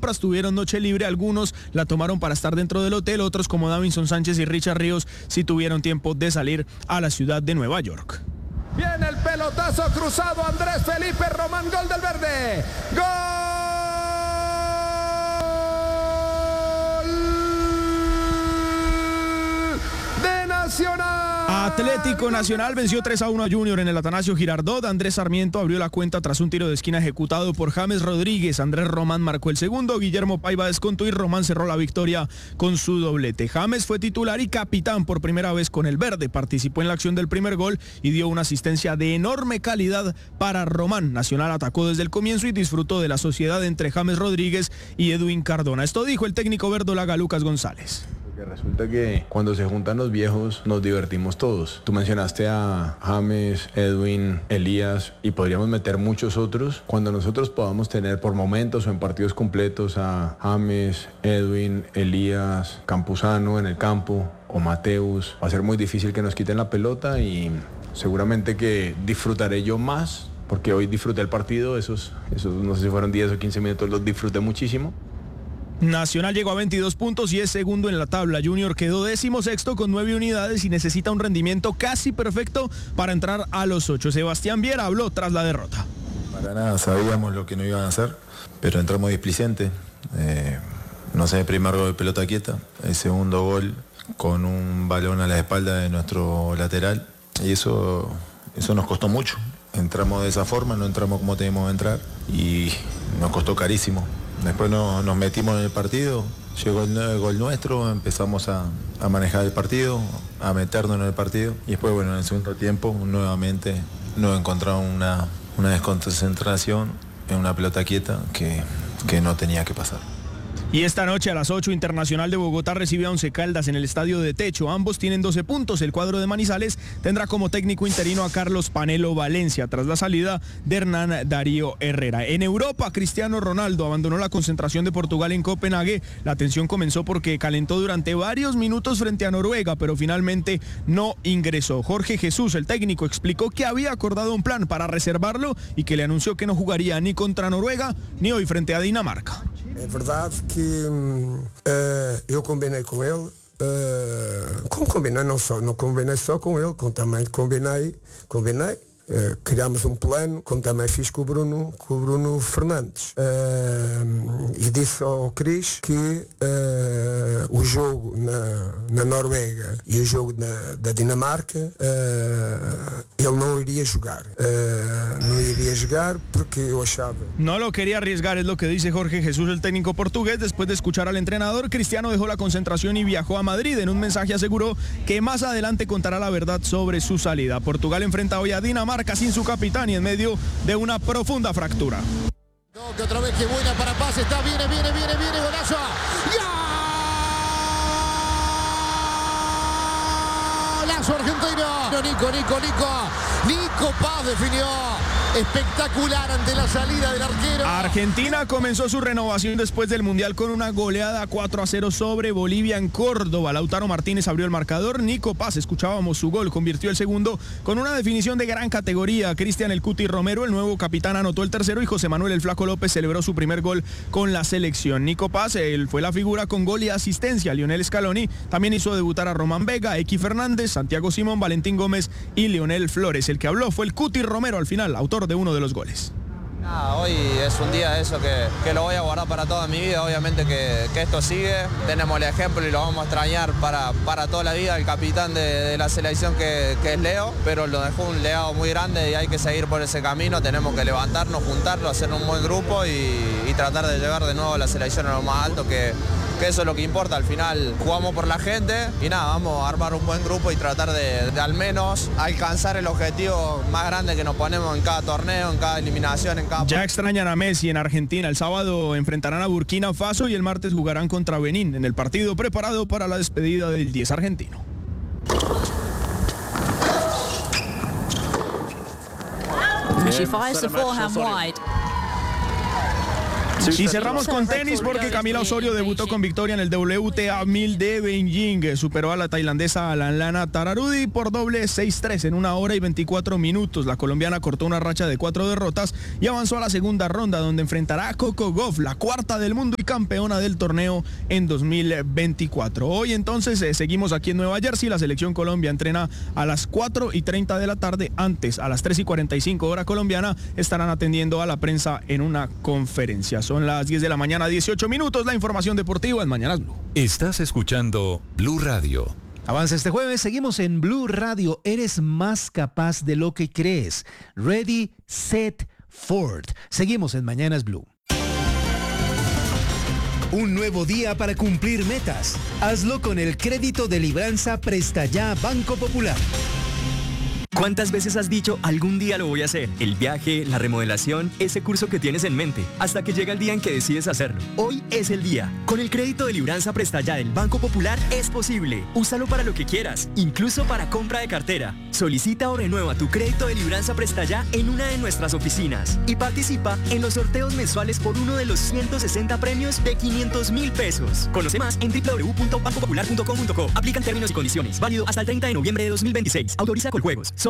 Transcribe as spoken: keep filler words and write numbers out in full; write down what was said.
tuvieron noche libre, algunos la tomaron para estar dentro del hotel, otros como Davinson Sánchez y Richard Ríos sí tuvieron tiempo de salir a la ciudad de Nueva York. Viene el pelotazo cruzado, Andrés Felipe Román, gol del verde. ¡Gol de Nacional! Atlético Nacional venció tres a uno a Junior en el Atanasio Girardot. Andrés Sarmiento abrió la cuenta tras un tiro de esquina ejecutado por James Rodríguez. Andrés Román marcó el segundo, Guillermo Paiva descontó y Román cerró la victoria con su doblete. James fue titular y capitán por primera vez con el verde. Participó en la acción del primer gol y dio una asistencia de enorme calidad para Román. Nacional atacó desde el comienzo y disfrutó de la sociedad entre James Rodríguez y Edwin Cardona. Esto dijo el técnico verdolaga Lucas González. Resulta que cuando se juntan los viejos nos divertimos todos. Tú mencionaste a James, Edwin, Elías y podríamos meter muchos otros. Cuando nosotros podamos tener por momentos o en partidos completos a James, Edwin, Elías, Campuzano en el campo o Mateus, va a ser muy difícil que nos quiten la pelota y seguramente que disfrutaré yo más porque hoy disfruté el partido, esos, esos no sé si fueron diez o quince minutos, los disfruté muchísimo. Nacional llegó a veintidós puntos y es segundo en la tabla. Junior quedó décimo sexto con nueve unidades y necesita un rendimiento casi perfecto para entrar a los ocho. Sebastián Viera habló tras la derrota. Para nada, sabíamos lo que no iban a hacer, pero entramos displicentes. Eh, no sé, el primer gol de pelota quieta, el segundo gol con un balón a la espalda de nuestro lateral y eso, eso nos costó mucho. Entramos de esa forma, no entramos como teníamos que entrar y nos costó carísimo. Después no, nos metimos en el partido, llegó el, el gol nuestro, empezamos a, a manejar el partido, a meternos en el partido y después, bueno, en el segundo tiempo nuevamente nos encontramos una, una desconcentración en una pelota quieta que, que no tenía que pasar. Y esta noche a las ocho, Internacional de Bogotá recibe a Once Caldas en el Estadio de Techo. Ambos tienen doce puntos. El cuadro de Manizales tendrá como técnico interino a Carlos Panelo Valencia tras la salida de Hernán Darío Herrera. En Europa, Cristiano Ronaldo abandonó la concentración de Portugal en Copenhague. La tensión comenzó porque calentó durante varios minutos frente a Noruega, pero finalmente no ingresó. Jorge Jesús, el técnico, explicó que había acordado un plan para reservarlo y que le anunció que no jugaría ni contra Noruega ni hoy frente a Dinamarca. É verdade que uh, eu combinei com ele, uh, como combinei, não, só, não combinei só com ele, como também combinei, combinei uh, criámos um plano, como também fiz com o Bruno, com o Bruno Fernandes. Uh, e disse ao Cris que uh, o jogo na, na Noruega e o jogo na, da Dinamarca, uh, ele não iria jogar. Uh, no iría jugar porque yo achaba. No lo quería arriesgar, es lo que dice Jorge Jesús, el técnico portugués. Después de escuchar al entrenador, Cristiano dejó la concentración y viajó a Madrid. En un mensaje aseguró que más adelante contará la verdad sobre su salida. Portugal enfrenta hoy a Dinamarca sin su capitán y en medio de una profunda fractura. Que otra vez que buena para pase, está, viene, viene, viene, viene, golazo. Golazo argentino. Nico, Nico, Nico. Nico Paz definió. Espectacular ante la salida del arquero. Argentina comenzó su renovación después del Mundial con una goleada cuatro a cero sobre Bolivia en Córdoba. Lautaro Martínez abrió el marcador. Nico Paz, escuchábamos su gol, convirtió el segundo con una definición de gran categoría. Cristian El Cuti Romero, el nuevo capitán, anotó el tercero y José Manuel El Flaco López celebró su primer gol con la selección. Nico Paz, él fue la figura con gol y asistencia. Lionel Scaloni también hizo debutar a Román Vega, X Fernández, Santiago Simón, Valentín Gómez y Leonel Flores. El que habló fue el Cuti Romero al final, autor de uno de los goles. Ah, hoy es un día de eso que, que lo voy a guardar para toda mi vida, obviamente que, que esto sigue, tenemos el ejemplo y lo vamos a extrañar para, para toda la vida, el capitán de, de la selección que, que es Leo, pero lo dejó un legado muy grande y hay que seguir por ese camino, tenemos que levantarnos, juntarlo, hacer un buen grupo y, y tratar de llegar de nuevo a la selección a lo más alto, que, que eso es lo que importa, al final jugamos por la gente y nada, vamos a armar un buen grupo y tratar de, de al menos alcanzar el objetivo más grande que nos ponemos en cada torneo, en cada eliminación, en cada... Ya extrañan a Messi en Argentina. El sábado enfrentarán a Burkina Faso y el martes jugarán contra Benín en el partido preparado para la despedida del diez argentino. She fires the forehand wide. Y cerramos con tenis porque Camila Osorio debutó con victoria en el W T A mil de Beijing. Superó a la tailandesa Alanlana Tararudi por doble seis tres en una hora y veinticuatro minutos. La colombiana cortó una racha de cuatro derrotas y avanzó a la segunda ronda, donde enfrentará a Coco Gauff, la cuarta del mundo y campeona del torneo en dos mil veinticuatro. Hoy entonces eh, seguimos aquí en Nueva Jersey. La selección Colombia entrena a las cuatro y treinta de la tarde. Antes, a las tres y cuarenta y cinco hora colombiana, estarán atendiendo a la prensa en una conferencia. Son las diez de la mañana, dieciocho minutos. La información deportiva en Mañanas Blue. Estás escuchando Blue Radio. Avanza este jueves, seguimos en Blue Radio. Eres más capaz de lo que crees. Ready, set, Ford. Seguimos en Mañanas Blue. Un nuevo día para cumplir metas. Hazlo con el crédito de libranza Presta Ya Banco Popular. ¿Cuántas veces has dicho algún día lo voy a hacer? El viaje, la remodelación, ese curso que tienes en mente, hasta que llega el día en que decides hacerlo. Hoy es el día. Con el crédito de libranza Presta Ya del Banco Popular es posible. Úsalo para lo que quieras, incluso para compra de cartera. Solicita o renueva tu crédito de libranza Presta Ya en una de nuestras oficinas y participa en los sorteos mensuales por uno de los ciento sesenta premios de quinientos mil pesos. Conoce más en doble u doble u doble u punto banco popular punto com punto co. Aplican términos y condiciones. Válido hasta el treinta de noviembre de dos mil veintiséis. Autoriza Coljuegos.